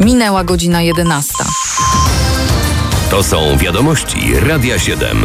Minęła godzina 11. To są wiadomości Radia 7.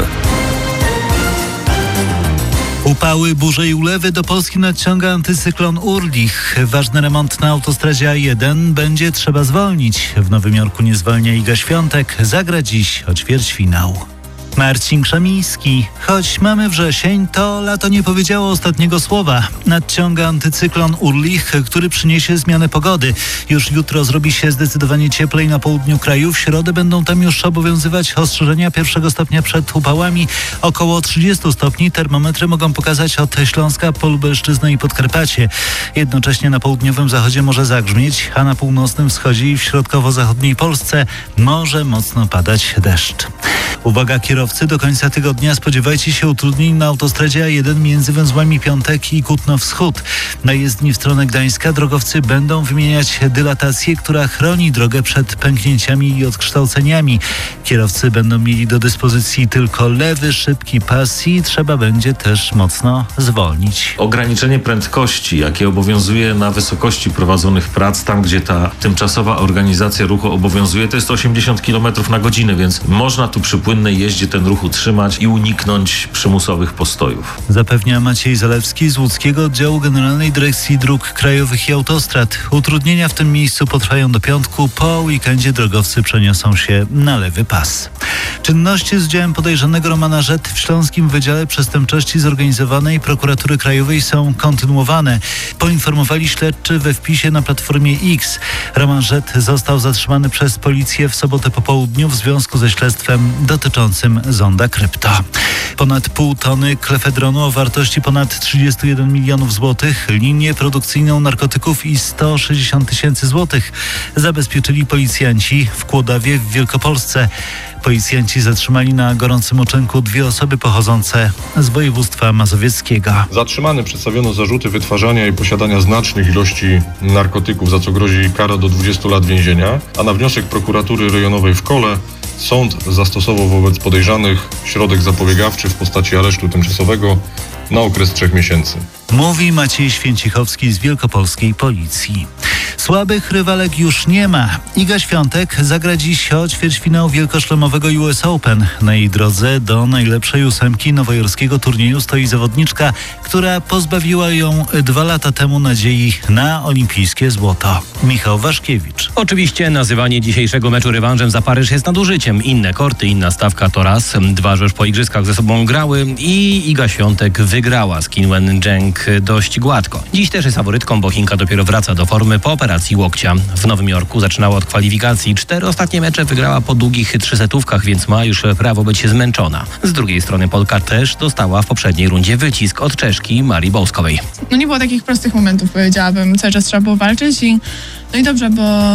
Upały, burze i ulewy do Polski nadciąga antycyklon Ulrich. Ważny remont na autostradzie A1 będzie trzeba zwolnić. W Nowym Jorku nie zwalnia Iga Świątek. Zagra dziś o ćwierćfinał. Marcin Krzemiński. Choć mamy wrzesień, to lato nie powiedziało ostatniego słowa. Nadciąga antycyklon Ulrich, który przyniesie zmianę pogody. Już jutro zrobi się zdecydowanie cieplej na południu kraju. W środę będą tam już obowiązywać ostrzeżenia 1. stopnia przed upałami. Około 30 stopni termometry mogą pokazać od Śląska po Lubelszczyznę i Podkarpacie. Jednocześnie na południowym zachodzie może zagrzmieć, a na północnym wschodzie i w środkowo-zachodniej Polsce może mocno padać deszcz. Uwaga kierowcy, do końca tygodnia spodziewajcie się utrudnień na autostradzie A1 między węzłami Piątek i Kutno-Wschód. Na jezdni w stronę Gdańska drogowcy będą wymieniać dylatację, która chroni drogę przed pęknięciami i odkształceniami. Kierowcy będą mieli do dyspozycji tylko lewy, szybki pas i trzeba będzie też mocno zwolnić. Ograniczenie prędkości, jakie obowiązuje na wysokości prowadzonych prac, tam gdzie ta tymczasowa organizacja ruchu obowiązuje, to jest 80 km na godzinę, więc można tu przy płynnej jeździe ten ruch utrzymać i uniknąć przymusowych postojów. Zapewnia Maciej Zalewski z łódzkiego oddziału Generalnej Dyrekcji Dróg Krajowych i Autostrad. Utrudnienia w tym miejscu potrwają do piątku. Po weekendzie drogowcy przeniosą się na lewy pas. Czynności z udziałem podejrzanego Romana Rzet w Śląskim Wydziale Przestępczości Zorganizowanej Prokuratury Krajowej są kontynuowane. Poinformowali śledczy we wpisie na Platformie X. Roman Rzet został zatrzymany przez policję w sobotę po południu w związku ze śledztwem dotyczącym zonda krypto. Ponad pół tony klefedronu o wartości ponad 31 milionów złotych, linię produkcyjną narkotyków i 160 tysięcy złotych zabezpieczyli policjanci w Kłodawie w Wielkopolsce. Policjanci zatrzymali na gorącym uczynku 2 osoby pochodzące z województwa mazowieckiego. Zatrzymany przedstawiono zarzuty wytwarzania i posiadania znacznych ilości narkotyków, za co grozi kara do 20 lat więzienia, a na wniosek prokuratury rejonowej w Kole sąd zastosował wobec podejrzanych środek zapobiegawczy w postaci aresztu tymczasowego na okres 3 miesięcy. Mówi Maciej Święcichowski z wielkopolskiej policji. Słabych rywalek już nie ma. Iga Świątek zagra dziś o ćwierćfinał wielkoszlemowego US Open. Na jej drodze do najlepszej 8 nowojorskiego turnieju stoi zawodniczka, która pozbawiła ją 2 lata temu nadziei na olimpijskie złoto. Michał Waszkiewicz. Oczywiście nazywanie dzisiejszego meczu rewanżem za Paryż jest nadużyciem. Inne korty, inna stawka to raz. 2 już po igrzyskach ze sobą grały i Iga Świątek wygrała z Qin Zheng dość gładko. Dziś też jest faworytką, bo Chinka dopiero wraca do formy po operacji łokcia. W Nowym Jorku zaczynała od kwalifikacji. 4 ostatnie mecze wygrała po długich 3-setówkach, więc ma już prawo być zmęczona. Z drugiej strony Polka też dostała w poprzedniej rundzie wycisk od Czeszki Marii Bołskowej. Nie było takich prostych momentów, powiedziałabym. Cały czas trzeba było walczyć i dobrze, bo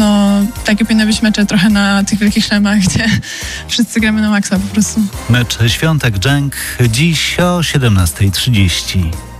takie powinny być mecze trochę na tych wielkich szlemach, gdzie wszyscy gramy na maksa po prostu. Mecz Świątek-Zheng dziś o 17:30.